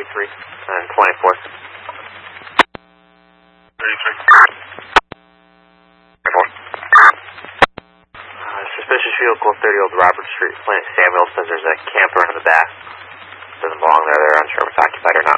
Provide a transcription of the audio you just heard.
33 and 24. 34. Suspicious vehicle, 30 Old Robert Street, Plant Samuel says there's a camper in the back. Doesn't belong there, they're unsure if it's occupied or not.